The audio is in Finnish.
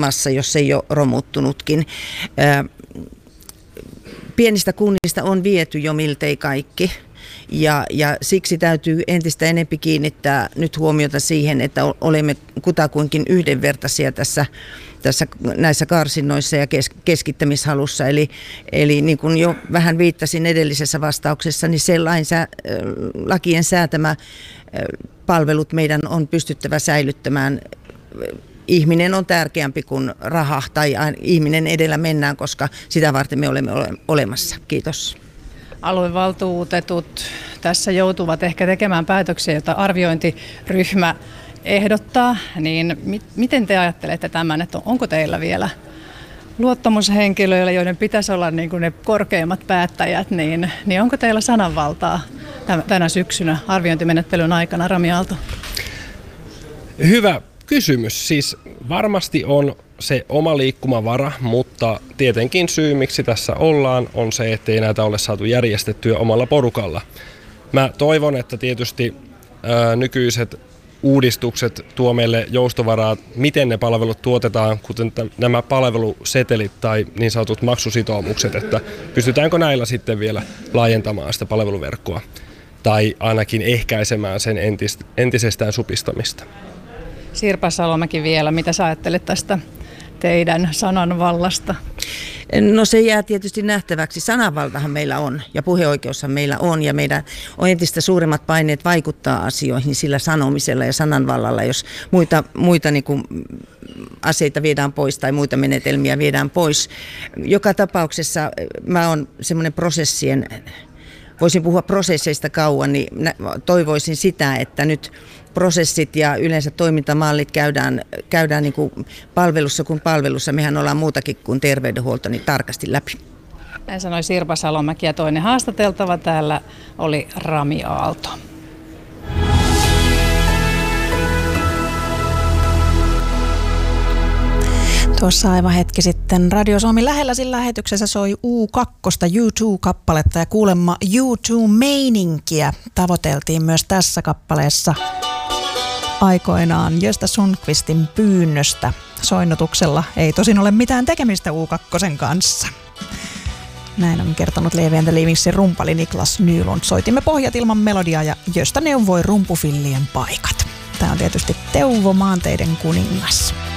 romuttumassa, jos ei ole romuttunutkin. Pienistä kunnista on viety jo miltei kaikki. Ja siksi täytyy entistä enempi kiinnittää nyt huomiota siihen, että olemme kutakuinkin yhdenvertaisia näissä karsinnoissa ja keskittämishalussa. Eli niin kuin jo vähän viittasin edellisessä vastauksessa, niin se lakien säätämä palvelut meidän on pystyttävä säilyttämään. Ihminen on tärkeämpi kuin raha tai ihminen edellä mennään, koska sitä varten me olemme olemassa. Kiitos. Aluevaltuutetut tässä joutuvat ehkä tekemään päätöksiä, joita arviointiryhmä ehdottaa, niin miten te ajattelette tämän, että onko teillä vielä luottamushenkilöillä, joiden pitäisi olla niin kuin ne korkeimmat päättäjät, niin onko teillä sananvaltaa tänä syksynä arviointimenettelyn aikana, Rami Aalto? Hyvä kysymys. Siis varmasti on se oma liikkumavara, mutta tietenkin syy, miksi tässä ollaan, on se, ettei näitä ole saatu järjestettyä omalla porukalla. Mä toivon, että tietysti nykyiset uudistukset tuo meille joustovaraa, miten ne palvelut tuotetaan, kuten nämä palvelusetelit tai niin sanotut maksusitoumukset, että pystytäänkö näillä sitten vielä laajentamaan sitä palveluverkkoa tai ainakin ehkäisemään sen entisestään supistamista. Sirpa Salomäki vielä, mitä sä ajattelet tästä teidän sananvallasta? No se jää tietysti nähtäväksi. Sananvaltahan meillä on ja puheoikeushan meillä on ja meidän on entistä suuremmat paineet vaikuttaa asioihin sillä sanomisella ja sananvallalla, jos muita niin kuin aseita viedään pois tai muita menetelmiä viedään pois. Joka tapauksessa mä oon semmoinen voisin puhua prosesseista kauan, niin toivoisin sitä, että nyt prosessit ja yleensä toimintamallit käydään niin kuin palvelussa kuin palvelussa. Mehän ollaan muutakin kuin terveydenhuolto niin tarkasti läpi. Näin sanoi Sirpa Salomäki ja toinen haastateltava täällä oli Rami Aalto. Tuossa aivan hetki sitten Radio Suomi lähellä sillä lähetyksessä soi U2 U2-kappaletta ja kuulemma U2-meininkiä tavoiteltiin myös tässä kappaleessa aikoinaan Gösta Sundqvistin pyynnöstä. Soinnutuksella ei tosin ole mitään tekemistä U2 kanssa. Näin on kertonut Levi and the Leavingsin rumpali Niklas Nylund. Soitimme pohjat ilman melodiaa ja Gösta neuvoi rumpufillien paikat. Tämä on tietysti Teuvo, maanteiden kuningas.